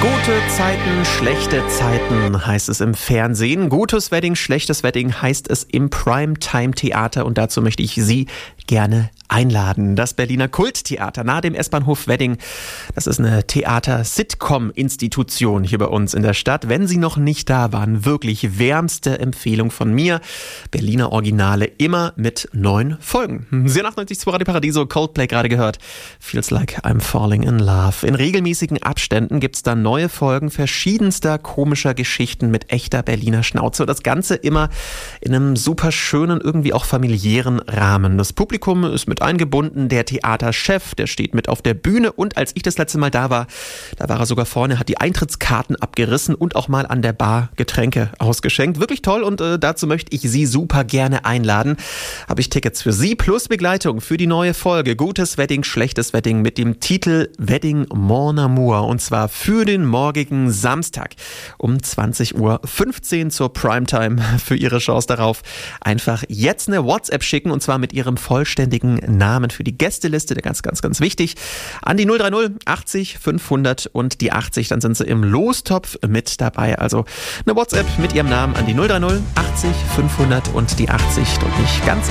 Gute Zeiten, schlechte Zeiten heißt es im Fernsehen. Gutes Wedding, schlechtes Wedding heißt es im Primetime-Theater. Und dazu möchte ich Sie gerne einladen. Das Berliner Kulttheater nahe dem S-Bahnhof Wedding. Das ist eine Theater-Sitcom-Institution hier bei uns in der Stadt. Wenn Sie noch nicht da waren, wirklich wärmste Empfehlung von mir. Berliner Originale immer mit 9 Folgen. 98.2 Radio Paradiso, Coldplay gerade gehört. Feels like I'm falling in love. In regelmäßigen Abständen gibt's dann neue Folgen verschiedenster komischer Geschichten mit echter Berliner Schnauze. Und das Ganze immer in einem super schönen, irgendwie auch familiären Rahmen. Das Publikum ist mit eingebunden. Der Theaterchef, der steht mit auf der Bühne. Und als ich das letzte Mal da war er sogar vorne, hat die Eintrittskarten abgerissen und auch mal an der Bar Getränke ausgeschenkt. Wirklich toll und dazu möchte ich Sie super gerne einladen. Habe ich Tickets für Sie plus Begleitung für die neue Folge Gutes Wedding, schlechtes Wedding mit dem Titel Wedding Mon Amour. Und zwar für den morgigen Samstag um 20.15 Uhr zur Primetime. Für Ihre Chance darauf einfach jetzt eine WhatsApp schicken und zwar mit Ihrem vollständigen Namen für die Gästeliste, der ganz, ganz, ganz wichtig, an die 030 80 500 und die 80, dann sind Sie im Lostopf mit dabei. Also eine WhatsApp mit Ihrem Namen an die 030 80 500 und die 80, drücke ich ganz